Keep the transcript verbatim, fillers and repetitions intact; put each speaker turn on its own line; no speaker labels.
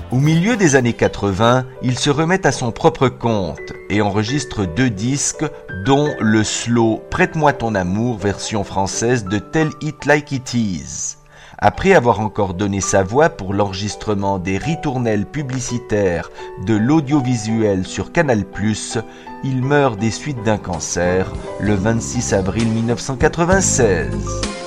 Au milieu des années quatre-vingts, il se remet à son propre compte et enregistre deux disques, dont le slow « Prête-moi ton amour » version française de Tell It Like It Is. Après avoir encore donné sa voix pour l'enregistrement des ritournelles publicitaires de l'audiovisuel sur Canal plus, il meurt des suites d'un cancer le vingt-six avril mille neuf cent quatre-vingt-seize.